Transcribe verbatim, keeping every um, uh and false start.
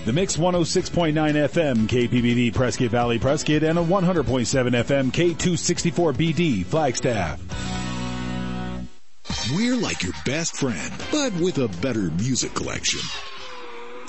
The Mix one oh six point nine F M, K P B D, Prescott Valley, Prescott, and a one hundred point seven F M, K two sixty-four B D, Flagstaff. We're like your best friend, but with a better music collection.